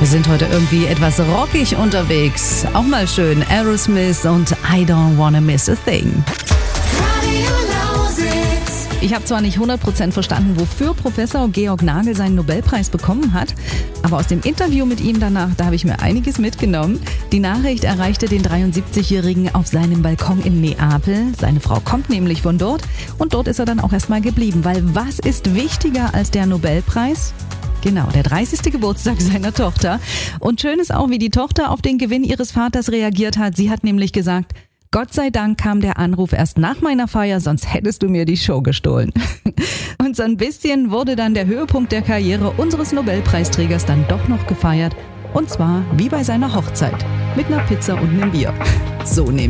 Wir sind heute irgendwie etwas rockig unterwegs. Auch mal schön. Aerosmith und I Don't Wanna Miss a Thing. Ich habe zwar nicht 100% verstanden, wofür Professor Georg Nagel seinen Nobelpreis bekommen hat, aber aus dem Interview mit ihm danach, da habe ich mir einiges mitgenommen. Die Nachricht erreichte den 73-Jährigen auf seinem Balkon in Neapel. Seine Frau kommt nämlich von dort und dort ist er dann auch erstmal geblieben, weil was ist wichtiger als der Nobelpreis? Genau, der 30. Geburtstag seiner Tochter. Und schön ist auch, wie die Tochter auf den Gewinn ihres Vaters reagiert hat. Sie hat nämlich gesagt: Gott sei Dank kam der Anruf erst nach meiner Feier, sonst hättest du mir die Show gestohlen. Und so ein bisschen wurde dann der Höhepunkt der Karriere unseres Nobelpreisträgers dann doch noch gefeiert. Und zwar wie bei seiner Hochzeit. Mit einer Pizza und einem Bier. So nämlich.